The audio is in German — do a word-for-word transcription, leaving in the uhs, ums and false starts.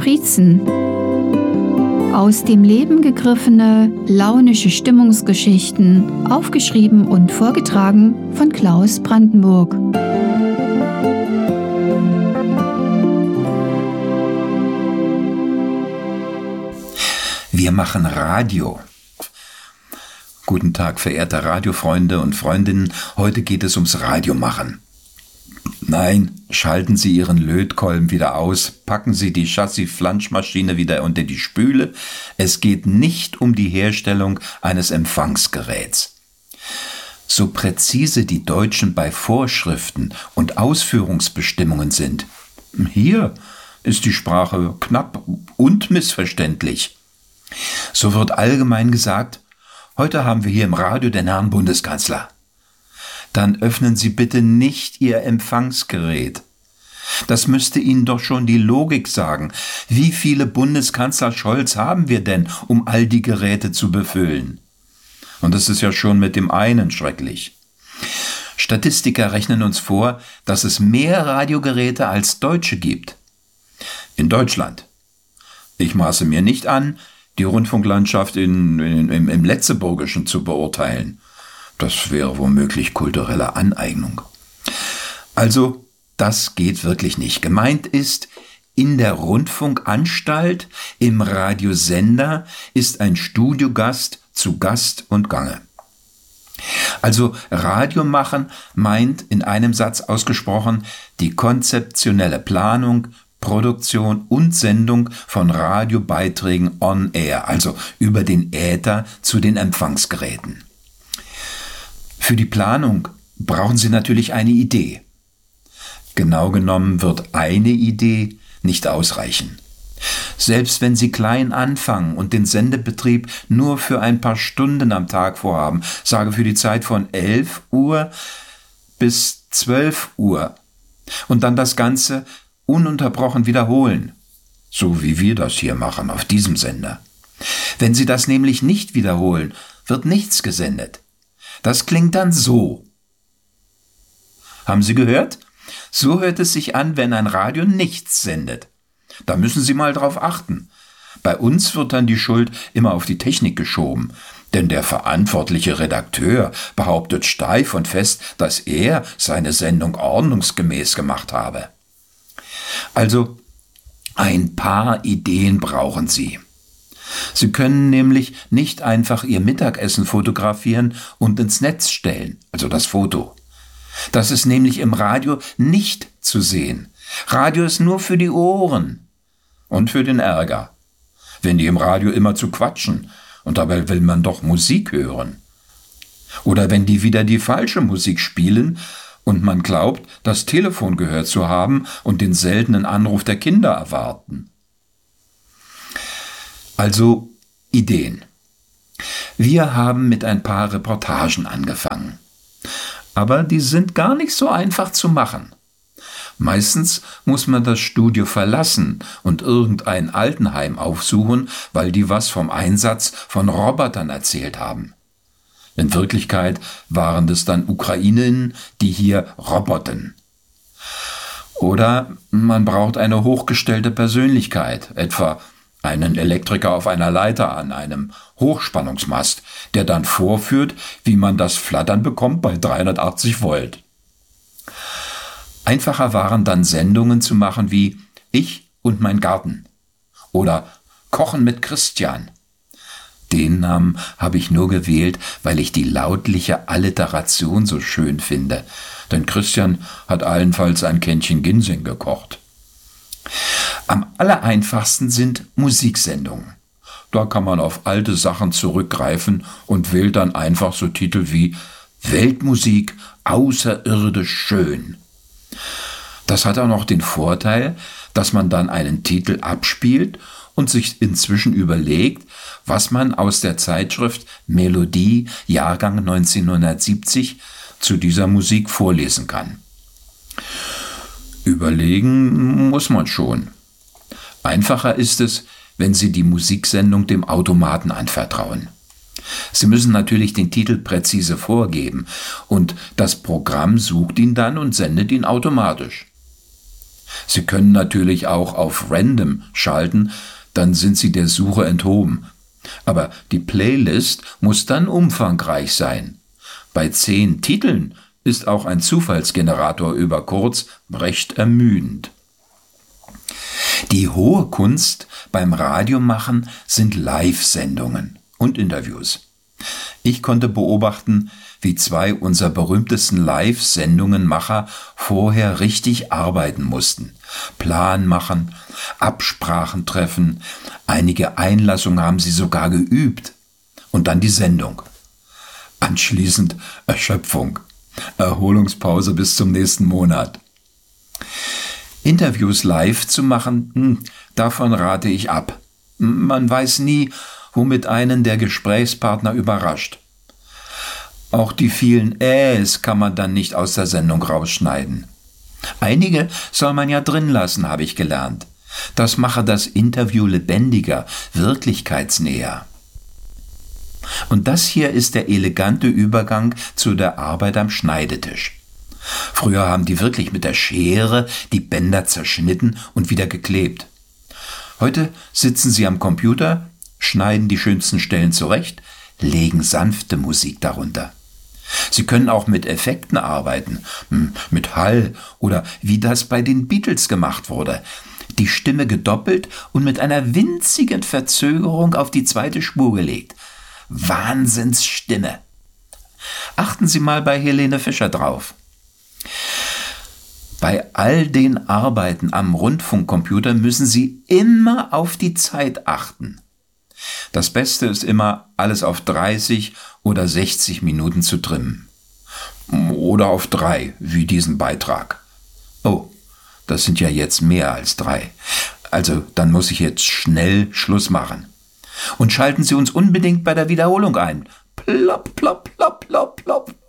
Kaprizen. Aus dem Leben gegriffene, launische Stimmungsgeschichten, aufgeschrieben und vorgetragen von Klaus Brandenburg. Wir machen Radio. Guten Tag, verehrte Radiofreunde und Freundinnen. Heute geht es ums Radiomachen. Nein, schalten Sie Ihren Lötkolben wieder aus, packen Sie die Chassis-Flanschmaschine wieder unter die Spüle. Es geht nicht um die Herstellung eines Empfangsgeräts. So präzise die Deutschen bei Vorschriften und Ausführungsbestimmungen sind, hier ist die Sprache knapp und missverständlich. So wird allgemein gesagt, heute haben wir hier im Radio den Herrn Bundeskanzler. Dann öffnen Sie bitte nicht Ihr Empfangsgerät. Das müsste Ihnen doch schon die Logik sagen. Wie viele Bundeskanzler Scholz haben wir denn, um all die Geräte zu befüllen? Und das ist ja schon mit dem einen schrecklich. Statistiker rechnen uns vor, dass es mehr Radiogeräte als Deutsche gibt. In Deutschland. Ich maße mir nicht an, die Rundfunklandschaft in, in, im, im Letzeburgischen zu beurteilen. Das wäre womöglich kulturelle Aneignung. Also, das geht wirklich nicht. Gemeint ist, in der Rundfunkanstalt, im Radiosender ist ein Studiogast zu Gast und Gange. Also Radio machen meint in einem Satz ausgesprochen die konzeptionelle Planung, Produktion und Sendung von Radiobeiträgen on air, also über den Äther zu den Empfangsgeräten. Für die Planung brauchen Sie natürlich eine Idee. Genau genommen wird eine Idee nicht ausreichen. Selbst wenn Sie klein anfangen und den Sendebetrieb nur für ein paar Stunden am Tag vorhaben, sage für die Zeit von elf Uhr bis zwölf Uhr und dann das Ganze ununterbrochen wiederholen, so wie wir das hier machen auf diesem Sender. Wenn Sie das nämlich nicht wiederholen, wird nichts gesendet. Das klingt dann so. Haben Sie gehört? So hört es sich an, wenn ein Radio nichts sendet. Da müssen Sie mal drauf achten. Bei uns wird dann die Schuld immer auf die Technik geschoben, denn der verantwortliche Redakteur behauptet steif und fest, dass er seine Sendung ordnungsgemäß gemacht habe. Also, ein paar Ideen brauchen Sie. Sie können nämlich nicht einfach Ihr Mittagessen fotografieren und ins Netz stellen, also das Foto. Das ist nämlich im Radio nicht zu sehen. Radio ist nur für die Ohren und für den Ärger. Wenn die im Radio immer zu quatschen und dabei will man doch Musik hören. Oder wenn die wieder die falsche Musik spielen und man glaubt, das Telefon gehört zu haben und den seltenen Anruf der Kinder erwarten. Also Ideen. Wir haben mit ein paar Reportagen angefangen. Aber die sind gar nicht so einfach zu machen. Meistens muss man das Studio verlassen und irgendein Altenheim aufsuchen, weil die was vom Einsatz von Robotern erzählt haben. In Wirklichkeit waren das dann Ukrainerinnen, die hier roboten. Oder man braucht eine hochgestellte Persönlichkeit, etwa einen Elektriker auf einer Leiter an einem Hochspannungsmast, der dann vorführt, wie man das Flattern bekommt bei dreihundertachtzig Volt. Einfacher waren dann Sendungen zu machen wie Ich und mein Garten oder Kochen mit Christian. Den Namen habe ich nur gewählt, weil ich die lautliche Alliteration so schön finde, denn Christian hat allenfalls ein Kännchen Ginseng gekocht. Am allereinfachsten sind Musiksendungen. Da kann man auf alte Sachen zurückgreifen und wählt dann einfach so Titel wie Weltmusik außerirdisch schön. Das hat auch noch den Vorteil, dass man dann einen Titel abspielt und sich inzwischen überlegt, was man aus der Zeitschrift Melodie Jahrgang neunzehnhundertsiebzig zu dieser Musik vorlesen kann. Überlegen muss man schon. Einfacher ist es, wenn Sie die Musiksendung dem Automaten anvertrauen. Sie müssen natürlich den Titel präzise vorgeben und das Programm sucht ihn dann und sendet ihn automatisch. Sie können natürlich auch auf Random schalten, dann sind Sie der Suche enthoben. Aber die Playlist muss dann umfangreich sein. Bei zehn Titeln ist auch ein Zufallsgenerator über kurz recht ermüdend. Die hohe Kunst beim Radiomachen sind Live-Sendungen und Interviews. Ich konnte beobachten, wie zwei unserer berühmtesten Live-Sendungenmacher vorher richtig arbeiten mussten. Plan machen, Absprachen treffen, einige Einlassungen haben sie sogar geübt. Und dann die Sendung. Anschließend Erschöpfung, Erholungspause bis zum nächsten Monat. Interviews live zu machen, hm, davon rate ich ab. Man weiß nie, womit einen der Gesprächspartner überrascht. Auch die vielen Äs kann man dann nicht aus der Sendung rausschneiden. Einige soll man ja drin lassen, habe ich gelernt. Das mache das Interview lebendiger, wirklichkeitsnäher. Und das hier ist der elegante Übergang zu der Arbeit am Schneidetisch. Früher haben die wirklich mit der Schere die Bänder zerschnitten und wieder geklebt. Heute sitzen sie am Computer, schneiden die schönsten Stellen zurecht, legen sanfte Musik darunter. Sie können auch mit Effekten arbeiten, mit Hall oder wie das bei den Beatles gemacht wurde. Die Stimme gedoppelt und mit einer winzigen Verzögerung auf die zweite Spur gelegt. Wahnsinnsstimme. Achten Sie mal bei Helene Fischer drauf. Bei all den Arbeiten am Rundfunkcomputer müssen Sie immer auf die Zeit achten. Das Beste ist immer, alles auf dreißig oder sechzig Minuten zu trimmen. Oder auf drei, wie diesen Beitrag. Oh, das sind ja jetzt mehr als drei. Also, dann muss ich jetzt schnell Schluss machen. Und schalten Sie uns unbedingt bei der Wiederholung ein. Plopp, plopp, plopp, plopp, plopp.